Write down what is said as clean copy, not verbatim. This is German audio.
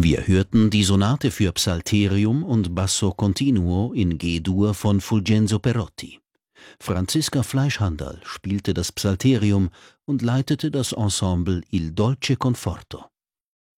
Wir hörten die Sonate für Psalterium und Basso Continuo in G-Dur von Fulgencio Perotti. Franziska Fleischhandal spielte das Psalterium und leitete das Ensemble Il Dolce Conforto.